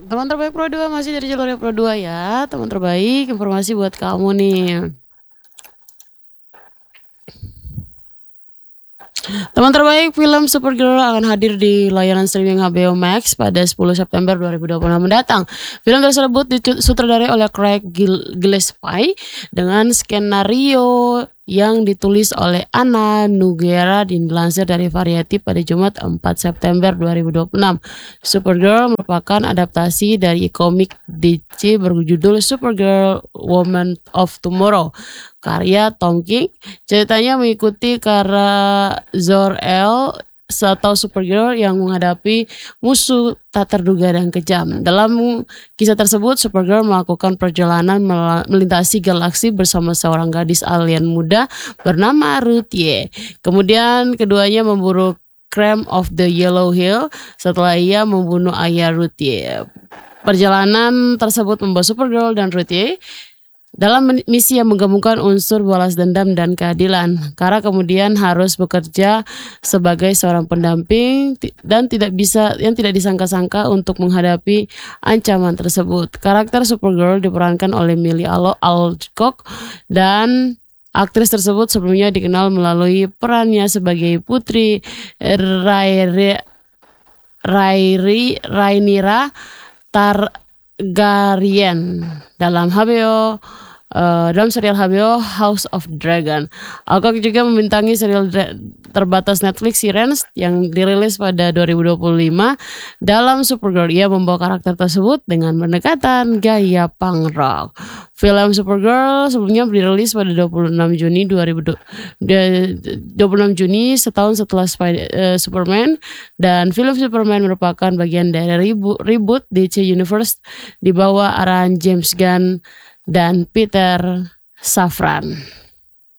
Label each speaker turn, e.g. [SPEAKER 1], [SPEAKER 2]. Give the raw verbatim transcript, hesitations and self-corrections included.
[SPEAKER 1] Teman terbaik Pro dua masih dari jalurnya Pro dua ya, teman terbaik informasi buat kamu nih. Teman terbaik film Supergirl akan hadir di layanan streaming H B O Max pada sepuluh September dua ribu dua puluh enam mendatang. Film tersebut disutradarai oleh Craig Gillespie dengan skenario yang ditulis oleh Anna Nogueira dilansir dari Variety pada Jumat empat September dua ribu dua puluh enam. Supergirl merupakan adaptasi dari komik D C berjudul Supergirl Woman of Tomorrow karya Tom King. Ceritanya mengikuti Kara Zor-El atau Supergirl yang menghadapi musuh tak terduga dan kejam. Dalam kisah tersebut, Supergirl melakukan perjalanan melintasi galaksi bersama seorang gadis alien muda bernama Ruthie. Kemudian keduanya memburu Crime of the Yellow Hill setelah ia membunuh ayah Ruthie. Perjalanan tersebut membawa Supergirl dan Ruthie dalam misi yang menggabungkan unsur balas dendam dan keadilan. Kara kemudian harus bekerja sebagai seorang pendamping dan tidak bisa yang tidak disangka-sangka untuk menghadapi ancaman tersebut. Karakter Supergirl diperankan oleh Millie Alcock dan aktris tersebut sebelumnya dikenal melalui perannya sebagai Putri Rairi Rairi Rhaenyra Targaryen dalam H B O Uh, dalam serial H B O House of Dragon. Alcock juga membintangi serial terbatas Netflix Sirens yang dirilis pada dua ribu dua puluh lima. Dalam Supergirl, ia membawa karakter tersebut dengan pendekatan gaya punk rock. Film Supergirl sebelumnya dirilis pada dua puluh enam Juni dua ribu dua puluh enam Juni setahun setelah Spider, uh, Superman, dan film Superman merupakan bagian dari reboot, reboot D C Universe di bawah arahan James Gunn dan Peter Safran.